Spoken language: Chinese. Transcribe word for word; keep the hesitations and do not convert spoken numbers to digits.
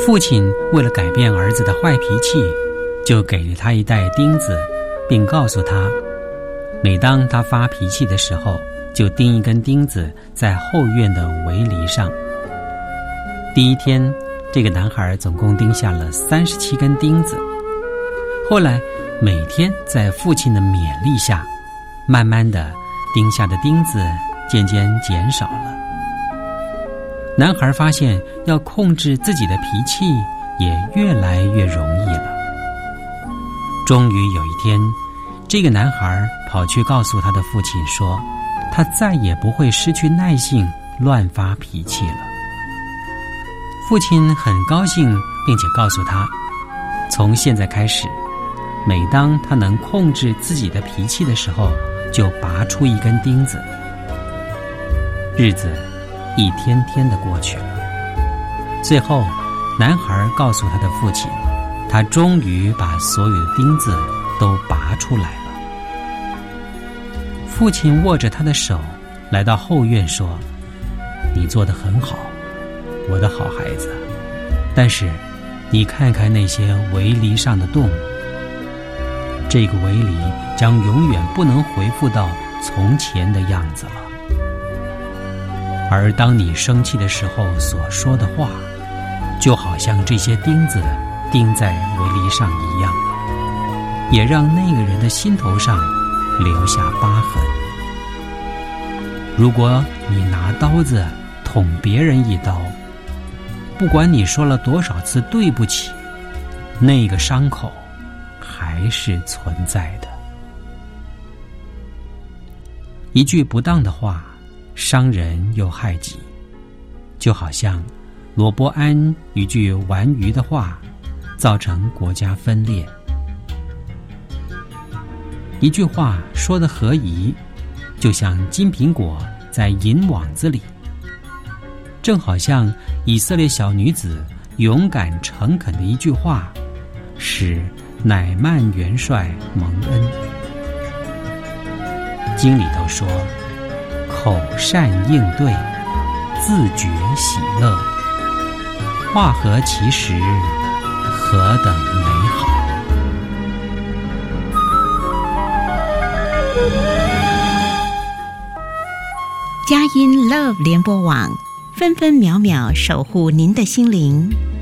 父亲为了改变儿子的坏脾气，就给了他一袋钉子，并告诉他，每当他发脾气的时候，就钉一根钉子在后院的围篱上。第一天，这个男孩总共钉下了三十七根钉子。后来，每天在父亲的勉励下，慢慢的，钉下的钉子渐渐减少了。男孩发现要控制自己的脾气也越来越容易了。终于有一天，这个男孩跑去告诉他的父亲说，他再也不会失去耐性乱发脾气了。父亲很高兴，并且告诉他，从现在开始，每当他能控制自己的脾气的时候，就拔出一根钉子。日子一天天的过去了，最后男孩告诉他的父亲，他终于把所有的钉子都拔出来了。父亲握着他的手来到后院说，你做得很好，我的好孩子，但是你看看那些围篱上的洞，这个围篱将永远不能恢复到从前的样子了。而当你生气的时候所说的话，就好像这些钉子钉在围篱上一样，也让那个人的心头上留下疤痕。如果你拿刀子捅别人一刀，不管你说了多少次对不起，那个伤口还是存在的。一句不当的话，伤人又害己，就好像罗波安一句顽愚的话，造成国家分裂。一句话说得合宜，就像金苹果在银网子里，正好像以色列小女子勇敢诚恳的一句话，使乃曼元帅蒙恩。经里头说，口善应对，自觉喜乐，话合其实，何等美好。 佳音 Love 联播网，分分秒秒守护您的心灵。